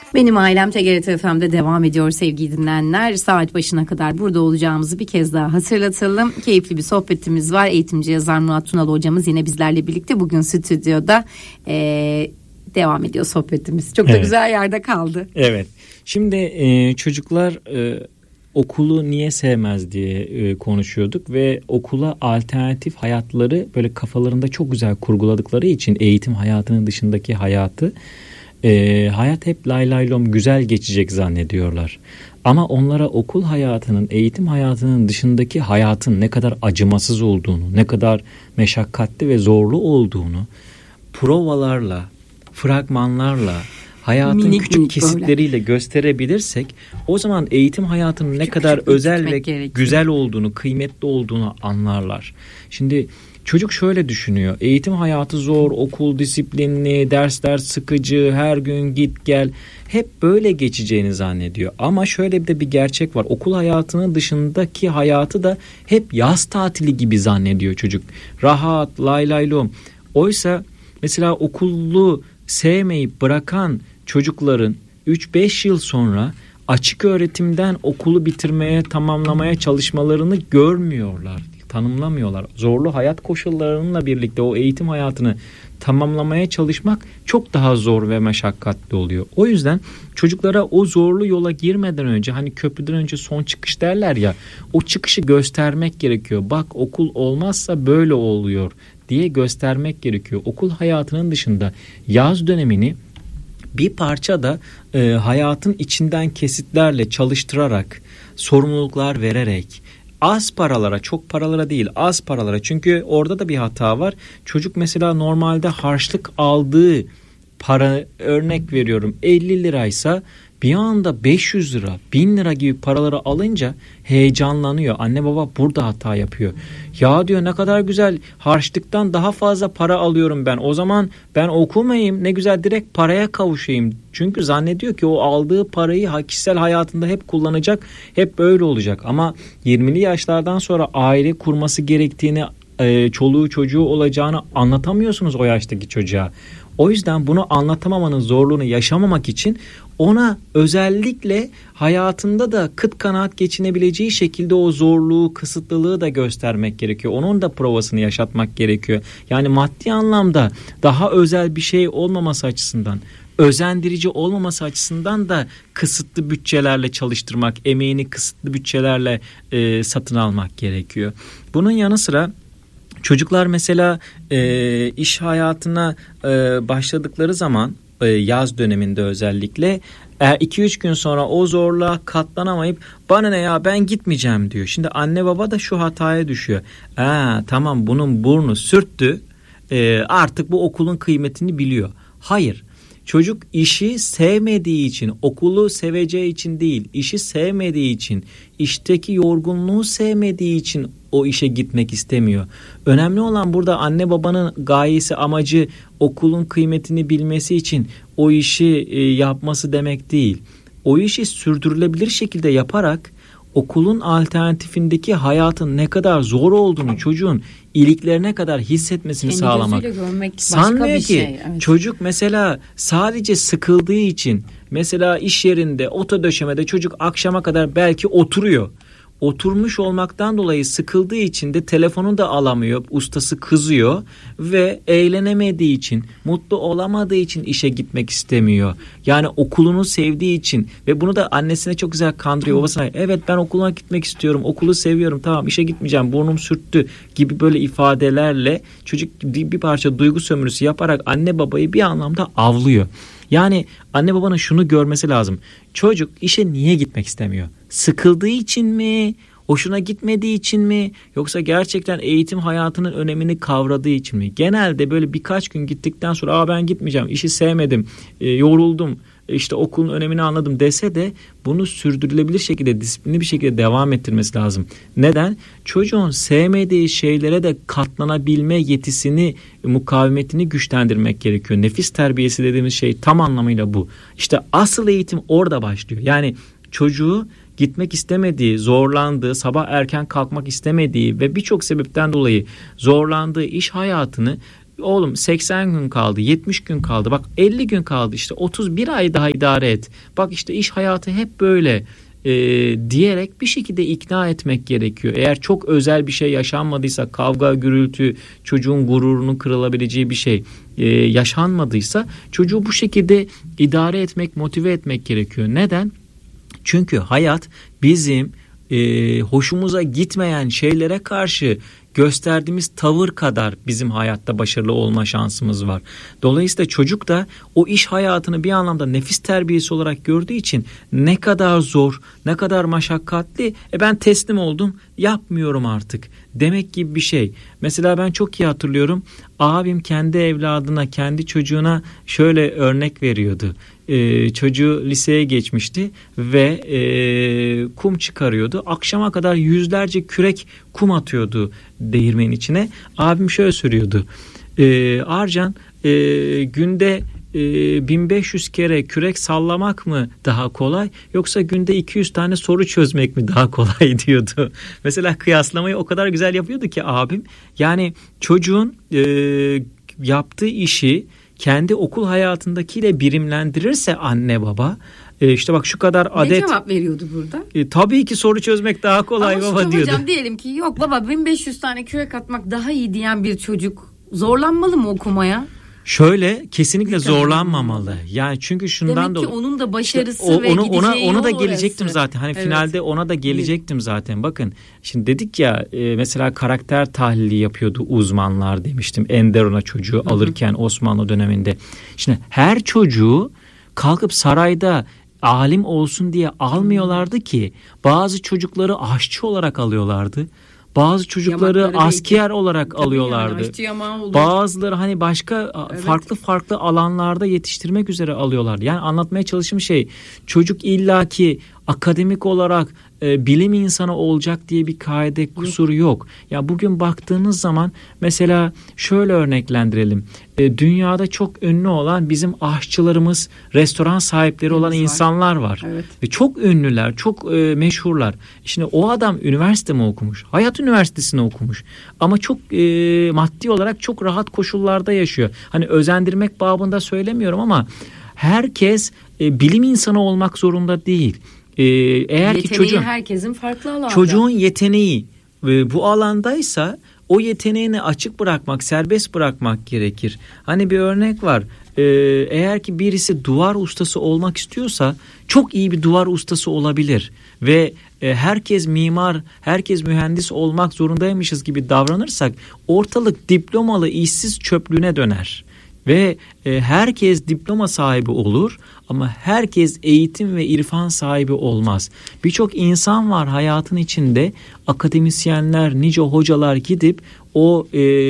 Benim ailem TGRT FM'de devam ediyor sevgili dinleyenler. Saat başına kadar burada olacağımızı bir kez daha hatırlatalım. Keyifli bir sohbetimiz var. Eğitimci yazar Murat Tunalı hocamız yine bizlerle birlikte bugün stüdyoda devam ediyor sohbetimiz. Çok da güzel yerde kaldı. Evet. Şimdi çocuklar okulu niye sevmez diye konuşuyorduk ve okula alternatif hayatları böyle kafalarında çok güzel kurguladıkları için eğitim hayatının dışındaki hayatı hayat hep lay lay lom güzel geçecek zannediyorlar. Ama onlara okul hayatının, eğitim hayatının dışındaki hayatın ne kadar acımasız olduğunu, ne kadar meşakkatli ve zorlu olduğunu provalarla, fragmanlarla, hayatın küçük kesitleriyle böyle gösterebilirsek, o zaman eğitim hayatının ne kadar özel ve güzel olduğunu, kıymetli olduğunu anlarlar. Şimdi çocuk şöyle düşünüyor: eğitim hayatı zor, okul disiplinli, dersler sıkıcı, her gün git gel, hep böyle geçeceğini zannediyor. Ama şöyle bir gerçek var: okul hayatının dışındaki hayatı da hep yaz tatili gibi zannediyor çocuk. Rahat, lay lay lom. Oysa mesela okulu sevmeyip bırakan çocukların 3-5 yıl sonra açık öğretimden okulu bitirmeye, tamamlamaya çalışmalarını görmüyorlar, tanımlamıyorlar. Zorlu hayat koşullarıyla birlikte o eğitim hayatını tamamlamaya çalışmak çok daha zor ve meşakkatli oluyor. O yüzden çocuklara o zorlu yola girmeden önce, hani köprüden önce son çıkış derler ya, o çıkışı göstermek gerekiyor. Bak, okul olmazsa böyle oluyor diye göstermek gerekiyor. Okul hayatının dışında yaz dönemini bir parça da hayatın içinden kesitlerle çalıştırarak, sorumluluklar vererek, az paralara, çok paralara değil, az paralara. Çünkü orada da bir hata var. Çocuk mesela normalde harçlık aldığı para, örnek veriyorum, 50 liraysa bir anda 500 lira, 1000 lira gibi paraları alınca heyecanlanıyor. Anne baba burada hata yapıyor. Ya diyor, ne kadar güzel, harçlıktan daha fazla para alıyorum ben. O zaman ben okumayayım, ne güzel direkt paraya kavuşayım. Çünkü zannediyor ki o aldığı parayı kişisel hayatında hep kullanacak, hep böyle olacak. Ama 20'li yaşlardan sonra aile kurması gerektiğini, çoluğu çocuğu olacağını anlatamıyorsunuz o yaştaki çocuğa. O yüzden bunu anlatamamanın zorluğunu yaşamamak için ona özellikle hayatında da kıt kanaat geçinebileceği şekilde o zorluğu, kısıtlılığı da göstermek gerekiyor. Onun da provasını yaşatmak gerekiyor. Yani maddi anlamda daha özel bir şey olmaması açısından, özendirici olmaması açısından da kısıtlı bütçelerle çalıştırmak, emeğini kısıtlı bütçelerle satın almak gerekiyor. Bunun yanı sıra çocuklar mesela iş hayatına başladıkları zaman, yaz döneminde özellikle, 2-3 gün sonra o zorluğa katlanamayıp bana ne ya, ben gitmeyeceğim diyor. Şimdi anne baba da şu hataya düşüyor: tamam, bunun burnu sürttü, artık bu okulun kıymetini biliyor. Hayır. Çocuk işi sevmediği için, okulu seveceği için değil, işi sevmediği için, işteki yorgunluğu sevmediği için o işe gitmek istemiyor. Önemli olan burada anne babanın gayesi, amacı okulun kıymetini bilmesi için o işi yapması demek değil. O işi sürdürülebilir şekilde yaparak okulun alternatifindeki hayatın ne kadar zor olduğunu çocuğun iliklerine kadar hissetmesini kendi sağlamak. Sanmıyor ki şey, evet. Çocuk mesela sadece sıkıldığı için, mesela iş yerinde oto döşemede çocuk akşama kadar belki oturuyor. Oturmuş olmaktan dolayı sıkıldığı için de telefonu da alamıyor. Ustası kızıyor ve eğlenemediği için, mutlu olamadığı için işe gitmek istemiyor. Yani okulunu sevdiği için ve bunu da annesine çok güzel kandırıyor. Babasına, evet ben okuluna gitmek istiyorum, okulu seviyorum, tamam işe gitmeyeceğim, burnum sürttü gibi böyle ifadelerle çocuk bir parça duygu sömürüsü yaparak anne babayı bir anlamda avlıyor. Yani anne babanın şunu görmesi lazım: çocuk işe niye gitmek istemiyor? Sıkıldığı için mi? Hoşuna gitmediği için mi? Yoksa gerçekten eğitim hayatının önemini kavradığı için mi? Genelde böyle birkaç gün gittikten sonra ben gitmeyeceğim, işi sevmedim, yoruldum, işte okulun önemini anladım dese de bunu sürdürülebilir şekilde, disiplinli bir şekilde devam ettirmesi lazım. Neden? Çocuğun sevmediği şeylere de katlanabilme yetisini, mukavemetini güçlendirmek gerekiyor. Nefis terbiyesi dediğimiz şey tam anlamıyla bu. İşte asıl eğitim orada başlıyor. Yani çocuğu gitmek istemediği, zorlandığı, sabah erken kalkmak istemediği ve birçok sebepten dolayı zorlandığı iş hayatını oğlum 80 gün kaldı, 70 gün kaldı, bak 50 gün kaldı, işte 31 ay daha idare et, bak işte iş hayatı hep böyle diyerek bir şekilde ikna etmek gerekiyor. Eğer çok özel bir şey yaşanmadıysa, kavga, gürültü, çocuğun gururunun kırılabileceği bir şey yaşanmadıysa çocuğu bu şekilde idare etmek, motive etmek gerekiyor. Neden? Çünkü hayat bizim hoşumuza gitmeyen şeylere karşı gösterdiğimiz tavır kadar bizim hayatta başarılı olma şansımız var. Dolayısıyla çocuk da o iş hayatını bir anlamda nefis terbiyesi olarak gördüğü için ne kadar zor, ne kadar meşakkatli, ben teslim oldum, yapmıyorum artık demek gibi bir şey. Mesela ben çok iyi hatırlıyorum, abim kendi evladına, kendi çocuğuna şöyle örnek veriyordu. Çocuğu liseye geçmişti ve kum çıkarıyordu. Akşama kadar yüzlerce kürek kum atıyordu değirmenin içine. Abim şöyle söylüyordu. Arcan, günde 1500 kere kürek sallamak mı daha kolay, yoksa günde 200 tane soru çözmek mi daha kolay diyordu. Mesela kıyaslamayı o kadar güzel yapıyordu ki abim. Yani çocuğun yaptığı işi kendi okul hayatındakiyle birimlendirirse anne baba, işte bak şu kadar adet. Ne cevap veriyordu burada? Tabii ki soru çözmek daha kolay baba diyordu. Hocam diyelim ki yok baba 1500 tane kürek atmak daha iyi diyen bir çocuk zorlanmalı mı okumaya? Şöyle, kesinlikle zorlanmamalı. Yani çünkü şundan dolayı. Demek ki onun da başarısı işte ve gideceği yol ona da orası. Gelecektim zaten. Hani evet. Finalde ona da gelecektim zaten. Bakın şimdi dedik ya, mesela karakter tahlili yapıyordu uzmanlar demiştim. Enderun'a çocuğu alırken Osmanlı döneminde. Şimdi her çocuğu kalkıp sarayda alim olsun diye almıyorlardı ki. Bazı çocukları aşçı olarak alıyorlardı. Bazı çocukları asker olarak alıyorlardı. Bazıları hani başka farklı alanlarda yetiştirmek üzere alıyorlardı. Yani anlatmaya çalıştığım şey, çocuk illaki akademik olarak bilim insanı olacak diye bir kaide kusuru yok. Ya bugün baktığınız zaman mesela şöyle örneklendirelim. Dünyada çok ünlü olan bizim aşçılarımız, restoran sahipleri olan insanlar var. Evet. Ve çok ünlüler, çok meşhurlar. Şimdi o adam üniversite mi okumuş? Hayat Üniversitesi'ni okumuş. Ama çok maddi olarak çok rahat koşullarda yaşıyor. Hani özendirmek babında söylemiyorum ama herkes bilim insanı olmak zorunda değil. Eğer yeteneği ki çocuğun, herkesin farklı alanda. Çocuğun yeteneği bu alandaysa o yeteneğini açık bırakmak, serbest bırakmak gerekir. Hani bir örnek var. Eğer ki birisi duvar ustası olmak istiyorsa çok iyi bir duvar ustası olabilir ve herkes mimar, herkes mühendis olmak zorundaymışız gibi davranırsak ortalık diplomalı işsiz çöplüğüne döner. Ve herkes diploma sahibi olur ama herkes eğitim ve irfan sahibi olmaz. Birçok insan var hayatın içinde, akademisyenler, nice hocalar gidip o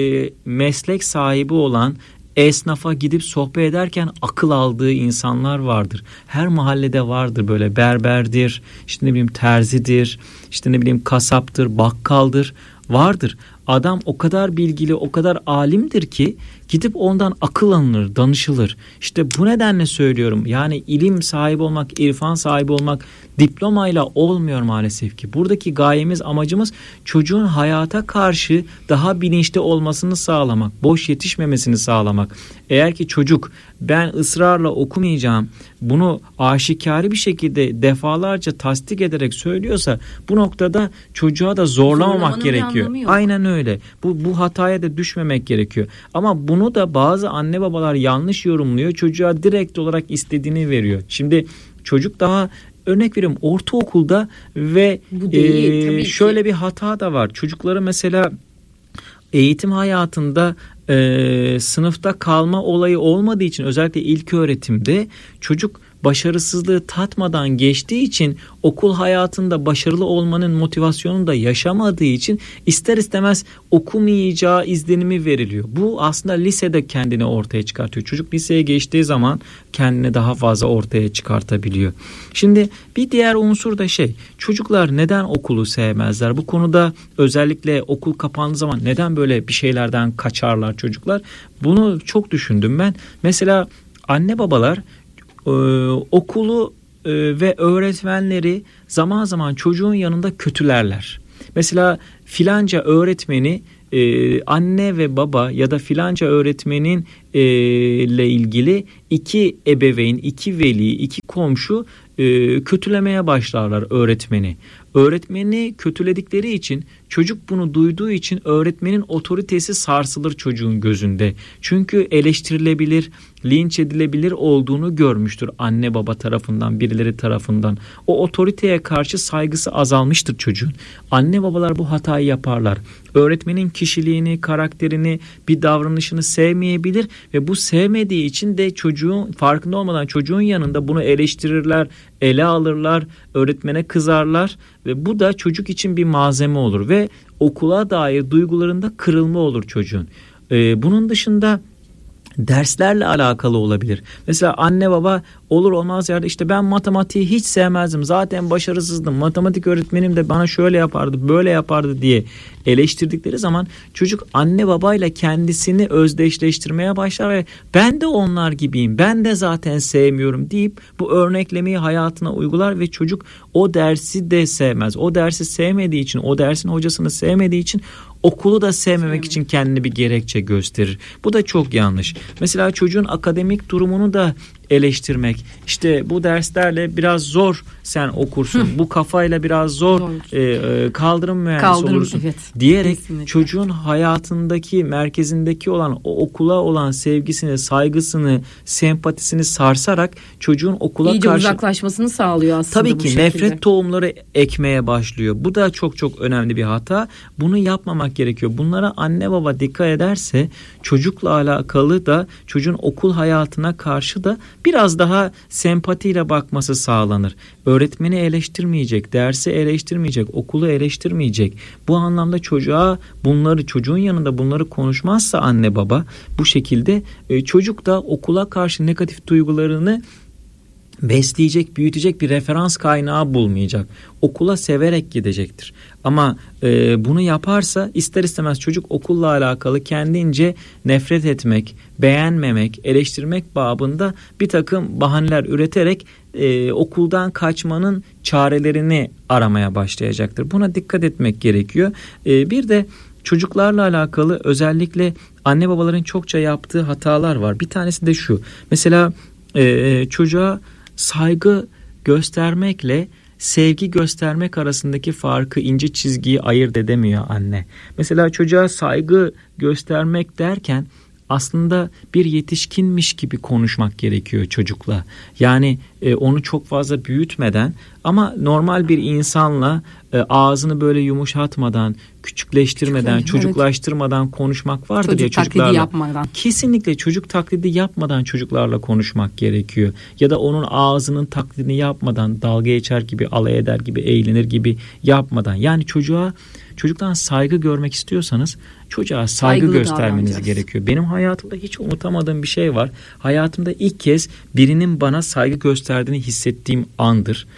meslek sahibi olan esnafa gidip sohbet ederken akıl aldığı insanlar vardır. Her mahallede vardır, böyle berberdir, işte ne bileyim terzidir, işte ne bileyim kasaptır, bakkaldır, vardır. Adam o kadar bilgili, o kadar alimdir ki gidip ondan akıl alınır, danışılır. İşte bu nedenle söylüyorum. Yani ilim sahibi olmak, irfan sahibi olmak diplomayla olmuyor maalesef ki. Buradaki gayemiz, amacımız çocuğun hayata karşı daha bilinçli olmasını sağlamak, boş yetişmemesini sağlamak. Eğer ki çocuk ben ısrarla okumayacağım, bunu aşikari bir şekilde defalarca tasdik ederek söylüyorsa bu noktada çocuğa da zorlamamak gerekiyor. Aynen öyle. Bu hataya da düşmemek gerekiyor. Ama bunu da bazı anne babalar yanlış yorumluyor. Çocuğa direkt olarak istediğini veriyor. Şimdi çocuk daha, örnek veriyorum, ortaokulda ve şöyle bir hata da var. Çocukları mesela eğitim hayatında sınıfta kalma olayı olmadığı için, özellikle ilk öğretimde çocuk başarısızlığı tatmadan geçtiği için, okul hayatında başarılı olmanın motivasyonunu da yaşamadığı için ister istemez okumayacağı izlenimi veriliyor. Bu aslında lisede kendini ortaya çıkartıyor. Çocuk liseye geçtiği zaman kendini daha fazla ortaya çıkartabiliyor. Şimdi bir diğer unsur da çocuklar neden okulu sevmezler? Bu konuda özellikle okul kapandığı zaman neden böyle bir şeylerden kaçarlar çocuklar? Bunu çok düşündüm ben. Mesela anne babalar okulu ve öğretmenleri zaman zaman çocuğun yanında kötülerler. Mesela filanca öğretmeni anne ve baba ya da filanca öğretmenin ile ilgili iki ebeveyn, iki veli, iki komşu kötülemeye başlarlar öğretmeni. Öğretmeni kötüledikleri için, çocuk bunu duyduğu için öğretmenin otoritesi sarsılır çocuğun gözünde. Çünkü eleştirilebilir, linç edilebilir olduğunu görmüştür anne baba tarafından, birileri tarafından. O otoriteye karşı saygısı azalmıştır çocuğun. Anne babalar bu hatayı yaparlar. Öğretmenin kişiliğini, karakterini, bir davranışını sevmeyebilir ve bu sevmediği için de çocuğun farkında olmadan çocuğun yanında bunu eleştirirler, ele alırlar, öğretmene kızarlar ve bu da çocuk için bir malzeme olur ve okula dair duygularında kırılma olur çocuğun. Bunun dışında derslerle alakalı olabilir. Mesela anne baba olur olmaz yerde işte ben matematiği hiç sevmezdim. Zaten başarısızdım. Matematik öğretmenim de bana şöyle yapardı, böyle yapardı diye eleştirdikleri zaman çocuk anne babayla kendisini özdeşleştirmeye başlar ve ben de onlar gibiyim. Ben de zaten sevmiyorum deyip bu örneklemeyi hayatına uygular ve çocuk o dersi de sevmez. O dersi sevmediği için, o dersin hocasını sevmediği için okulu da sevmemek için kendini bir gerekçe gösterir. Bu da çok yanlış. Mesela çocuğun akademik durumunu da eleştirmek. İşte bu derslerle biraz zor sen okursun. Bu kafayla biraz zor kaldırım mühendisi olursun. Evet. Diyerek kesinlikle çocuğun hayatındaki, merkezindeki olan o okula olan sevgisini, saygısını, sempatisini sarsarak çocuğun okula İyice karşı uzaklaşmasını sağlıyor aslında. Tabii ki nefret tohumları ekmeye başlıyor. Bu da çok çok önemli bir hata. Bunu yapmamak gerekiyor. Bunlara anne baba dikkat ederse çocukla alakalı da çocuğun okul hayatına karşı da biraz daha sempatiyle bakması sağlanır. Öğretmeni eleştirmeyecek, dersi eleştirmeyecek, okulu eleştirmeyecek. Bu anlamda çocuğun yanında bunları konuşmazsa anne baba bu şekilde çocuk da okula karşı negatif duygularını besleyecek, büyütecek bir referans kaynağı bulmayacak. Okula severek gidecektir. Ama bunu yaparsa ister istemez çocuk okulla alakalı kendince nefret etmek, beğenmemek, eleştirmek babında bir takım bahaneler üreterek okuldan kaçmanın çarelerini aramaya başlayacaktır. Buna dikkat etmek gerekiyor. Bir de çocuklarla alakalı özellikle anne babaların çokça yaptığı hatalar var. Bir tanesi de şu. Mesela çocuğa saygı göstermekle sevgi göstermek arasındaki farkı, ince çizgiyi ayırt edemiyor anne. Mesela çocuğa saygı göstermek derken aslında bir yetişkinmiş gibi konuşmak gerekiyor çocukla. Yani onu çok fazla büyütmeden ama normal bir insanla ağzını böyle yumuşatmadan, küçükleştirmeden, çocuklaştırmadan konuşmak vardır çocuk ya çocuklarla. Taklidi yapmadan. Kesinlikle çocuk taklidi yapmadan çocuklarla konuşmak gerekiyor. Ya da onun ağzının taklidini yapmadan, dalga geçer gibi, alay eder gibi, eğlenir gibi yapmadan. Yani çocuktan saygı görmek istiyorsanız çocuğa saygı göstermeniz gerekiyor. Benim hayatımda hiç unutamadığım bir şey var. Hayatımda ilk kez birinin bana saygı gösterdiğini hissettiğim andır.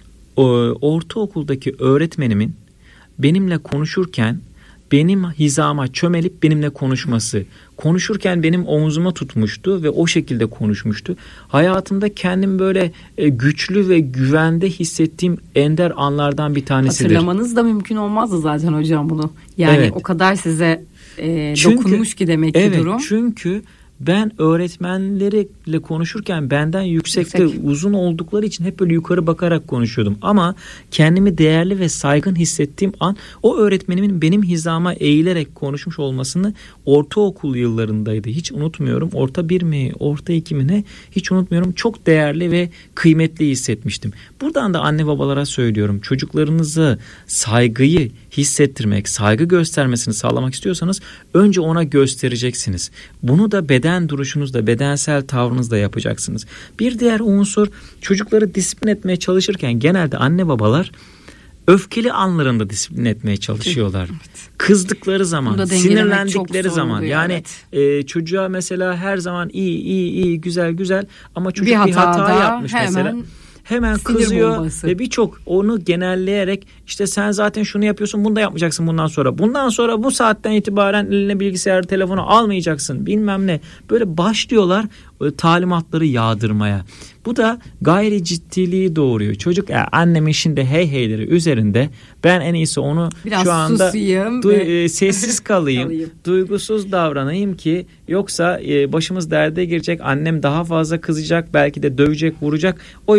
Ortaokuldaki öğretmenimin benimle konuşurken benim hizama çömelip benimle konuşması, konuşurken benim omzuma tutmuştu ve o şekilde konuşmuştu. Hayatımda kendim böyle güçlü ve güvende hissettiğim ender anlardan bir tanesidir. Hatırlamanız da mümkün olmazdı zaten hocam bunu. Yani evet. O kadar size dokunmuş ki demek ki durum. Evet, çünkü ben öğretmenleriyle konuşurken benden yüksek ve uzun oldukları için hep böyle yukarı bakarak konuşuyordum. Ama kendimi değerli ve saygın hissettiğim an o öğretmenimin benim hizama eğilerek konuşmuş olmasını ortaokul yıllarındaydı. Hiç unutmuyorum. Orta 1 mi, orta 2 mi ne hiç unutmuyorum. Çok değerli ve kıymetli hissetmiştim. Buradan da anne babalara söylüyorum. Çocuklarınızı saygıyı hissettirmek, saygı göstermesini sağlamak istiyorsanız önce ona göstereceksiniz. Bunu da beden duruşunuzda, bedensel tavrınızda yapacaksınız. Bir diğer unsur, çocukları disiplin etmeye çalışırken genelde anne babalar öfkeli anlarında disiplin etmeye çalışıyorlar. Evet. Kızdıkları zaman, sinirlendikleri zaman. Yani çocuğa mesela her zaman iyi güzel ama çocuk bir hata yapmış mesela. hemen Sinir kızıyor bombası. ve birçok onu genelleyerek işte sen zaten şunu yapıyorsun, bunu da yapmayacaksın bundan sonra. Bundan sonra bu saatten itibaren eline bilgisayar, telefonu almayacaksın bilmem ne. Böyle başlıyorlar talimatları yağdırmaya. Bu da gayri ciddiliği doğuruyor. Çocuk annemin şimdi hey heyleri üzerinde, ben en iyisi onu biraz şu anda sessiz kalayım, duygusuz davranayım ki yoksa başımız derde girecek, annem daha fazla kızacak, belki de dövecek, vuracak. O